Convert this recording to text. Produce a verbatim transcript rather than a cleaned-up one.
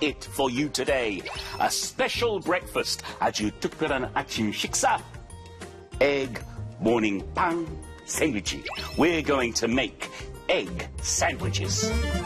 it for you today. A special breakfast. 아주 특별한 아침 식사. Egg morning 빵 샌드위치. We're going to make egg sandwiches.